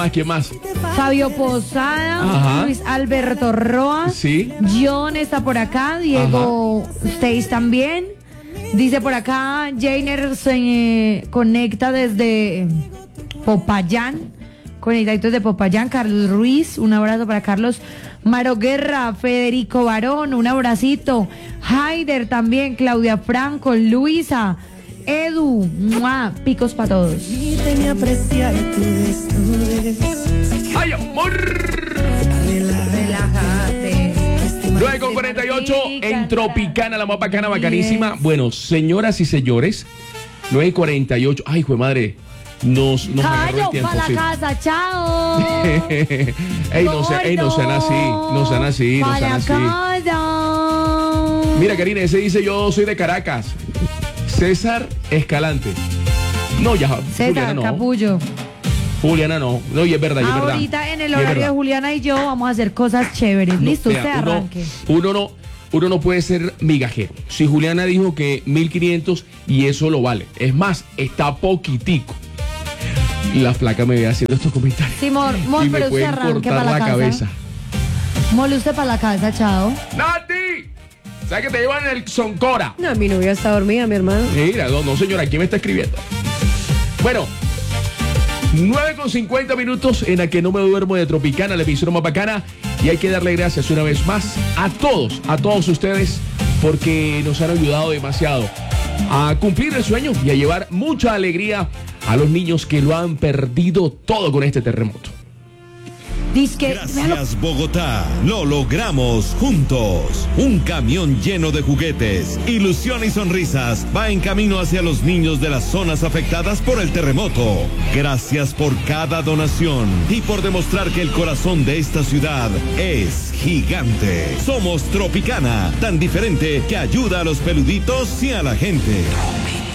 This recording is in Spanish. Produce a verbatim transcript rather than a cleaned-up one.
¿Quién más? Fabio Posada, Ajá. Luis Alberto Roa, Sí. John está por acá, Diego Stace también. Dice por acá, Jainer se eh, conecta desde Popayán, conectaditos de Popayán, Carlos Ruiz, un abrazo para Carlos. Maro Guerra, Federico Barón, un abracito. Haider también, Claudia Franco, Luisa, Edu, ¡mua! Picos para todos. ¡Ay, amor! Relájate. nueve con cuarenta y ocho en Tropicana, la más bacana, bacanísima. Bueno, señoras y señores, nueve y cuarenta y ocho. Ay, jue madre. Nos, nos agarró el Callo tiempo, para la sí. casa, chao. ey, no, se, ey, no sean así, no sean así, no sean así. Casa. Mira, Karina, ese dice yo soy de Caracas. César Escalante. No, ya, Juliana César no. Capullo. Juliana no. No, y es verdad, y es verdad. Ahorita en el Y es horario de verdad. Juliana y yo vamos a hacer cosas chéveres. No, Listo, vea, usted uno, arranque. uno no, uno no puede ser migajero. Si Juliana dijo que mil quinientos y eso lo vale. Es más, está poquitico. La flaca me ve haciendo estos comentarios. Sí, mor, mor, y me pero usted pueden arranque cortar para la, la casa. cabeza. Mol, usted para la casa, chao. ¡Nati! ¿Sabes que te llevan el Soncora? No, mi novia está dormida, mi hermano. Mira, no, no señora, ¿quién me está escribiendo? Bueno, nueve con cincuenta minutos en la que no me duermo de Tropicana, la emisora más bacana. Y hay que darle gracias una vez más a todos, a todos ustedes, porque nos han ayudado demasiado a cumplir el sueño y a llevar mucha alegría a los niños que lo han perdido todo con este terremoto. Disque, Gracias, Bogotá. Lo logramos juntos. Un camión lleno de juguetes, ilusión y sonrisas va en camino hacia los niños de las zonas afectadas por el terremoto. Gracias por cada donación y por demostrar que el corazón de esta ciudad es gigante. Somos Tropicana, tan diferente que ayuda a los peluditos y a la gente.